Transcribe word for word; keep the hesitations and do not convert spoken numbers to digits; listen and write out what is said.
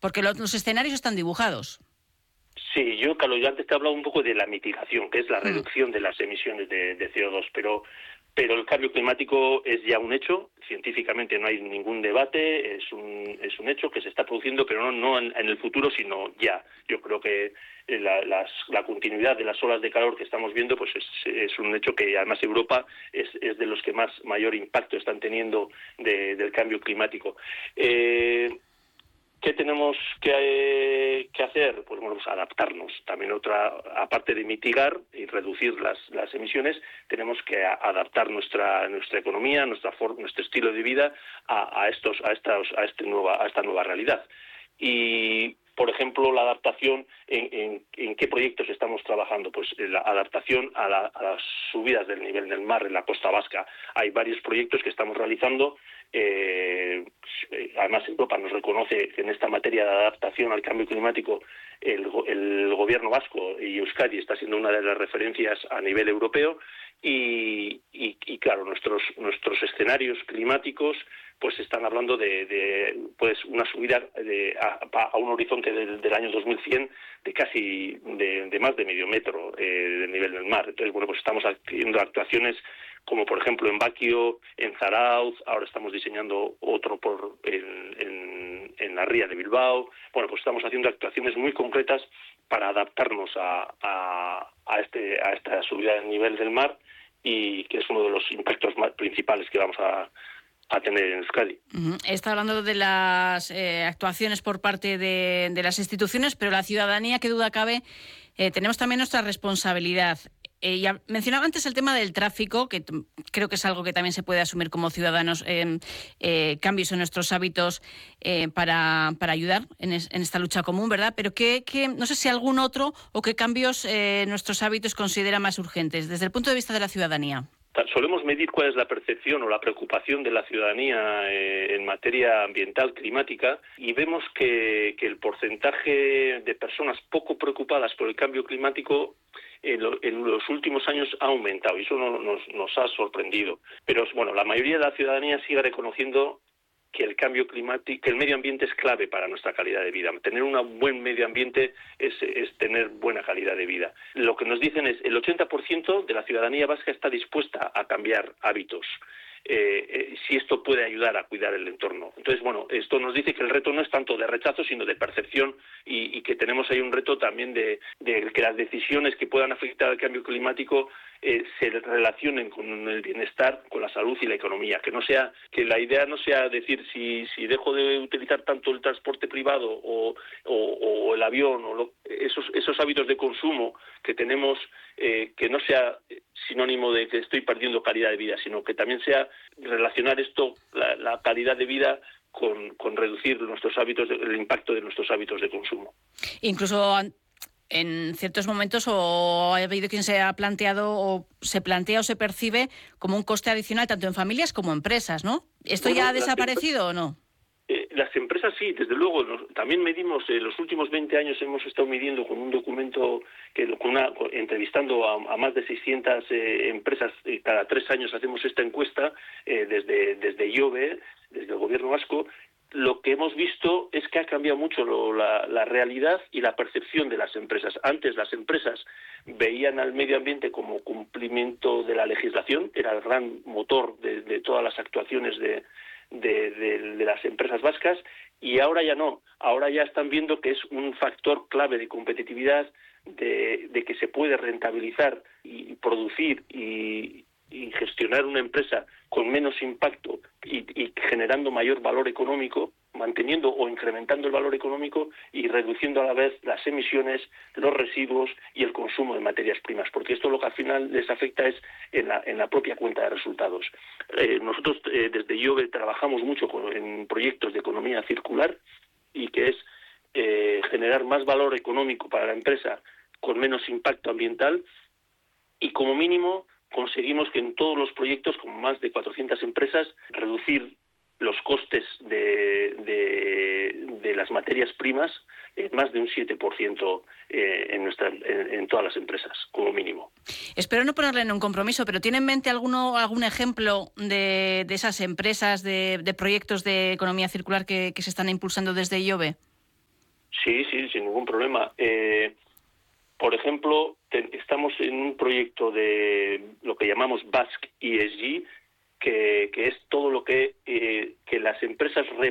Porque los, los escenarios están dibujados. Sí, yo, Carlos, yo antes te he hablado un poco de la mitigación, que es la reducción de las emisiones de, de C O dos, pero pero el cambio climático es ya un hecho, científicamente no hay ningún debate, es un es un hecho que se está produciendo, pero no, no en, en el futuro, sino ya. Yo creo que la, las, la continuidad de las olas de calor que estamos viendo pues es, es un hecho que además Europa es, es de los que más mayor impacto están teniendo de, del cambio climático. Eh, ¿Qué tenemos que, eh, que hacer? Pues bueno, pues adaptarnos. También otra, aparte de mitigar y reducir las, las emisiones, tenemos que a, adaptar nuestra nuestra economía, nuestra for, nuestro estilo de vida a, a estos a estas a este nueva a esta nueva realidad. Y por ejemplo, la adaptación, en, en, ¿en qué proyectos estamos trabajando? Pues la adaptación a, la, a las subidas del nivel del mar en la costa vasca. Hay varios proyectos que estamos realizando. Eh, además, Europa nos reconoce que en esta materia de adaptación al cambio climático el, el gobierno vasco y Euskadi está siendo una de las referencias a nivel europeo. Y, y, y claro, nuestros nuestros escenarios climáticos pues están hablando de, de pues una subida de, a, a un horizonte del, del año dos mil cien de casi de, de más de medio metro eh, del nivel del mar. Entonces, bueno, pues estamos haciendo actuaciones como por ejemplo en Baquio, en Zarauz, ahora estamos diseñando otro por en, en, en la ría de Bilbao. Bueno, pues estamos haciendo actuaciones muy concretas para adaptarnos a, a, a, este, a esta subida del nivel del mar, y que es uno de los impactos más principales que vamos a, a tener en Euskadi. Uh-huh. Está hablando de las eh, actuaciones por parte de, de las instituciones, pero la ciudadanía, qué duda cabe, eh, tenemos también nuestra responsabilidad. Eh, ya mencionaba antes el tema del tráfico, que t- creo que es algo que también se puede asumir como ciudadanos, eh, eh, cambios en nuestros hábitos eh, para, para ayudar en, es, en esta lucha común, ¿verdad? Pero que, que no sé si algún otro o qué cambios eh, nuestros hábitos considera más urgentes desde el punto de vista de la ciudadanía. Solemos medir cuál es la percepción o la preocupación de la ciudadanía eh, en materia ambiental, climática, y vemos que, que el porcentaje de personas poco preocupadas por el cambio climático en, lo, en los últimos años ha aumentado, y eso no, nos, nos ha sorprendido. Pero bueno, la mayoría de la ciudadanía sigue reconociendo que el cambio climático, que el medio ambiente es clave para nuestra calidad de vida. Tener un buen medio ambiente es, es tener buena calidad de vida. Lo que nos dicen es el ochenta por ciento de la ciudadanía vasca está dispuesta a cambiar hábitos. Eh, eh, si esto puede ayudar a cuidar el entorno. Entonces, bueno, esto nos dice que el reto no es tanto de rechazo, sino de percepción, y, y que tenemos ahí un reto también de, de que las decisiones que puedan afectar al cambio climático eh, se relacionen con el bienestar, con la salud y la economía. Que no sea, que la idea no sea decir si, si dejo de utilizar tanto el transporte privado o, o, o el avión o lo, esos, esos hábitos de consumo que tenemos, eh, que no sea sinónimo de que estoy perdiendo calidad de vida, sino que también sea relacionar esto, la, la calidad de vida, con, con reducir nuestros hábitos, el impacto de nuestros hábitos de consumo. Incluso en ciertos momentos o ha habido quien se ha planteado o se plantea o se percibe como un coste adicional tanto en familias como en empresas, ¿no? ¿Esto bueno, ya ha desaparecido o no? Eh, las empresas sí, desde luego. Nos, también medimos, en eh, los últimos veinte años hemos estado midiendo con un documento, que con una, con, entrevistando a, a más de seiscientas eh, empresas, eh, cada tres años hacemos esta encuesta eh, desde, desde IOBE, desde el gobierno vasco. Lo que hemos visto es que ha cambiado mucho lo, la, la realidad y la percepción de las empresas. Antes las empresas veían al medio ambiente como cumplimiento de la legislación, era el gran motor de, de todas las actuaciones de De, de, de las empresas vascas, y ahora ya no, ahora ya están viendo que es un factor clave de competitividad, de, de que se puede rentabilizar y producir y, y gestionar una empresa con menos impacto y, y generando mayor valor económico, manteniendo o incrementando el valor económico y reduciendo a la vez las emisiones, los residuos y el consumo de materias primas, porque esto lo que al final les afecta es en la, en la propia cuenta de resultados. Eh, nosotros eh, desde IOBE trabajamos mucho con, en proyectos de economía circular, y que es eh, generar más valor económico para la empresa con menos impacto ambiental, y como mínimo conseguimos que en todos los proyectos, con más de cuatrocientas empresas, reducir los costes de, de, de las materias primas en más de un siete por ciento eh, en, nuestra, en, en todas las empresas, como mínimo. Espero no ponerle en un compromiso, pero ¿tiene en mente alguno, algún ejemplo de, de esas empresas, de, de proyectos de economía circular que, que se están impulsando desde IOBE? Sí, sí, sin ningún problema. Eh, por ejemplo, te, estamos en un proyecto de lo que llamamos Basque E S G, que, que es todo lo que, eh, que las empresas